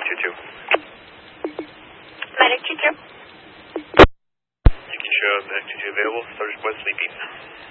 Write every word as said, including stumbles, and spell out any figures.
two two. Medic two two. You can show Medic two two available. Sergeant West sleeping.